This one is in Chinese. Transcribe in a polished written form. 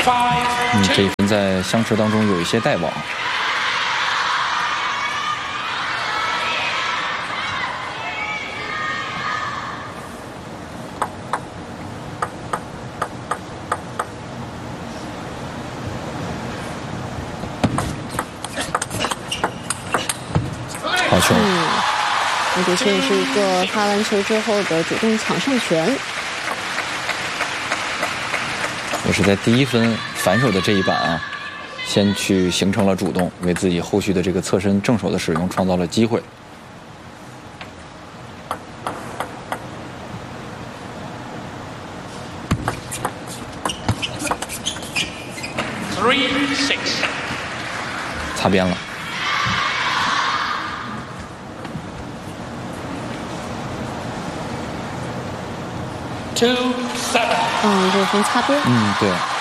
这一分在相持当中有一些带网。好球！ 那的确是一个发完球之后的主动抢胜权。 也是在第一分反手的这一板啊，先去形成了主动，为自己后续的这个侧身正手的使用创造了机会。擦边了。 这分擦边。 对。